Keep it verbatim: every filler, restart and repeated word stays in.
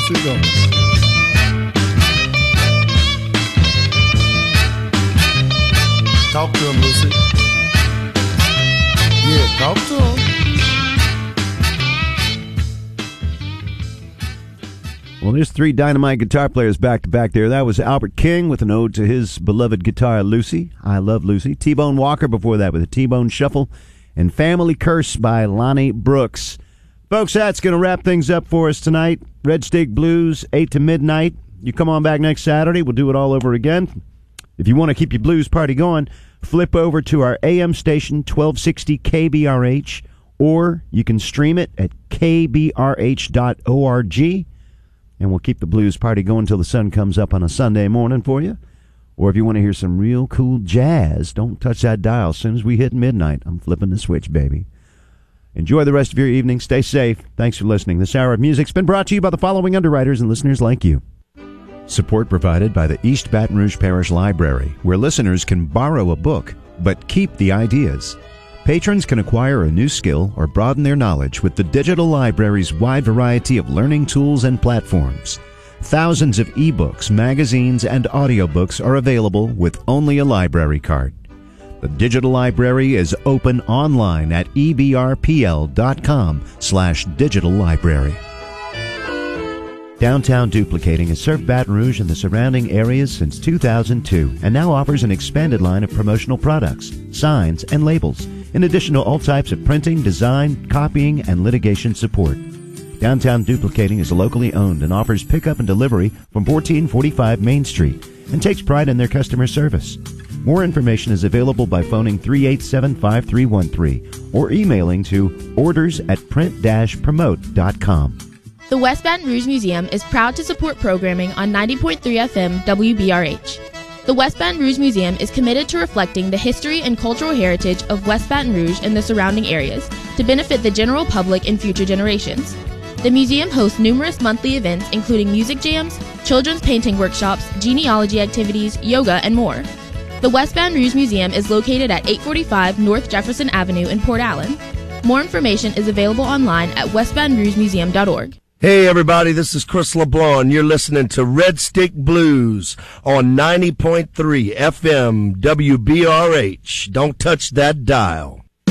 Lucy Gomez. Talk to him, Lucy. Yeah, talk to him. Well, there's three dynamite guitar players back to back there. That was Albert King with an ode to his beloved guitar, Lucy. I love Lucy. T-Bone Walker before that with a T-Bone Shuffle. And Family Curse by Lonnie Brooks. Folks, that's going to wrap things up for us tonight. Red Steak Blues, eight to midnight. You come on back next Saturday. We'll do it all over again. If you want to keep your blues party going, flip over to our A M station, twelve sixty K B R H, or you can stream it at k b r h dot org. And we'll keep the blues party going until the sun comes up on a Sunday morning for you. Or if you want to hear some real cool jazz, don't touch that dial. As soon as we hit midnight, I'm flipping the switch, baby. Enjoy the rest of your evening. Stay safe. Thanks for listening. This hour of music's been brought to you by the following underwriters and listeners like you. Support provided by the East Baton Rouge Parish Library, where listeners can borrow a book, but keep the ideas. Patrons can acquire a new skill or broaden their knowledge with the digital library's wide variety of learning tools and platforms. Thousands of ebooks, magazines, and audiobooks are available with only a library card. The digital library is open online at e b r p l dot com slash digital library. Downtown Duplicating has served Baton Rouge and the surrounding areas since two thousand two and now offers an expanded line of promotional products, signs, and labels, in addition to all types of printing, design, copying, and litigation support. Downtown Duplicating is locally owned and offers pickup and delivery from fourteen forty-five Main Street and takes pride in their customer service. More information is available by phoning three eight seven, five three one three or emailing to orders at print dash promote dot com. The West Baton Rouge Museum is proud to support programming on ninety point three F M W B R H. The West Baton Rouge Museum is committed to reflecting the history and cultural heritage of West Baton Rouge and the surrounding areas to benefit the general public and future generations. The museum hosts numerous monthly events including music jams, children's painting workshops, genealogy activities, yoga, and more. The West Baton Rouge Museum is located at eight forty-five North Jefferson Avenue in Port Allen. More information is available online at west baton rouge museum dot org. Hey everybody, this is Chris LeBlanc. You're listening to Red Stick Blues on ninety point three F M W B R H. Don't touch that dial.